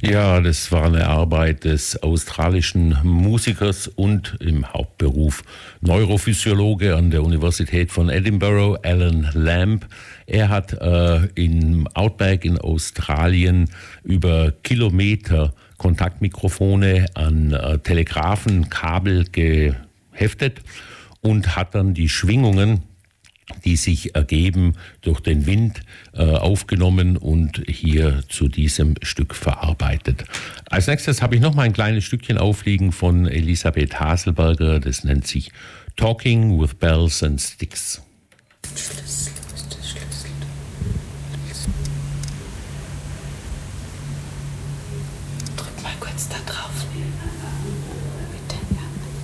Ja, das war eine Arbeit des australischen Musikers und im Hauptberuf Neurophysiologe an der Universität von Edinburgh, Alan Lamb. Er hat im Outback in Australien über Kilometer Kontaktmikrofone an Telegrafenkabel geheftet und hat dann die Schwingungen, die sich ergeben, durch den Wind aufgenommen und hier zu diesem Stück verarbeitet. Als nächstes habe ich noch mal ein kleines Stückchen aufliegen von Elisabeth Haselberger. Das nennt sich Talking with Bells and Sticks.